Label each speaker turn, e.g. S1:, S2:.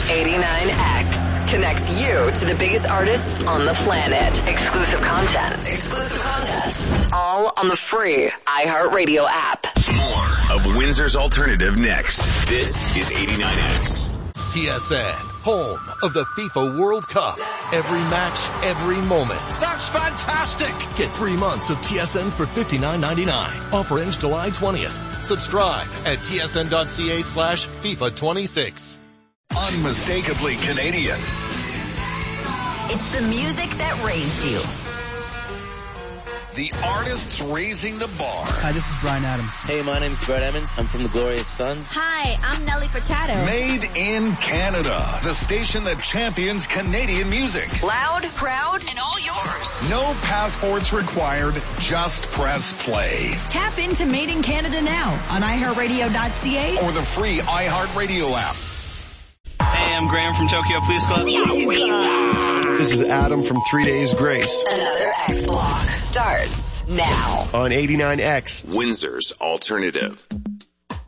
S1: 89X connects you to the biggest artists on the planet. Exclusive content. Exclusive contests. All on the free iHeartRadio app.
S2: More of Windsor's Alternative next. This is 89X.
S3: TSN, home of the FIFA World Cup. Every match, every moment.
S4: That's fantastic!
S3: Get 3 months of TSN for $59.99. Offer ends July 20th. Subscribe at tsn.ca/FIFA26.
S4: Unmistakably Canadian.
S1: It's the music that raised you.
S4: The artists raising the bar.
S5: Hi, this is Bryan Adams.
S6: Hey, my name's Brett Emmons. I'm from the Glorious Sons.
S7: Hi, I'm Nelly Furtado.
S4: Made in Canada. The station that champions Canadian music.
S1: Loud, proud, and all yours.
S4: No passports required. Just press play.
S8: Tap into Made in Canada now on iHeartRadio.ca
S4: or the free iHeartRadio app.
S9: Hey, I'm Graham from Tokyo Police Club.
S10: This is Adam from 3 Days Grace.
S1: Another X Block starts now
S10: on 89X.
S2: Windsor's Alternative.